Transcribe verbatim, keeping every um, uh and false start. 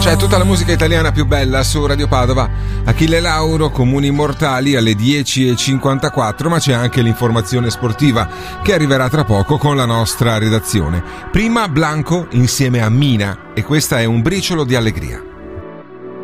C'è tutta la musica italiana più bella su Radio Padova. Achille Lauro, Comuni Immortali alle dieci e cinquantaquattro, ma c'è anche l'informazione sportiva che arriverà tra poco con la nostra redazione. Prima Blanco insieme a Mina, e questa è Un briciolo di allegria.